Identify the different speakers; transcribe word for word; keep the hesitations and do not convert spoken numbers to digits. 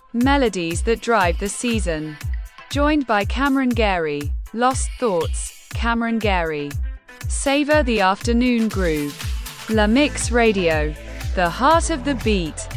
Speaker 1: Melodies that drive the season. Joined by Cameron Gary. Lost Thoughts, Cameron Gary. Savor the afternoon groove. La Mix Radio. The heart of the beat.